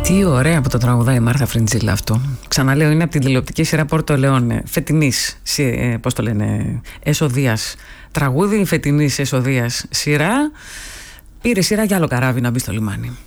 Τι ωραία που το τραγουδάει η Μάρθα Φρεντζίλα αυτό. Ξαναλέω, είναι από την τηλεοπτική σειρά Πόρτο Λεόνε. Φετινής, πώς το λένε, εσοδείας τραγούδι, φετινής εσοδείας σειρά. Πήρε σειρά για άλλο καράβι να μπει στο λιμάνι.